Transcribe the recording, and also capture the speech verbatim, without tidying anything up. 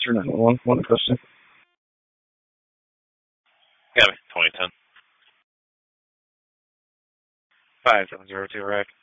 Sure, nine one one, one question. Got me. twenty ten. five seven zero two, right?